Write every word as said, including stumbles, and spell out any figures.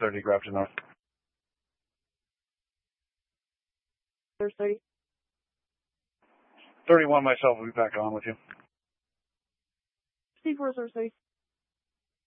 thirty, Grafton North. thirty. thirty-one myself will be back on with you. C four, thirty.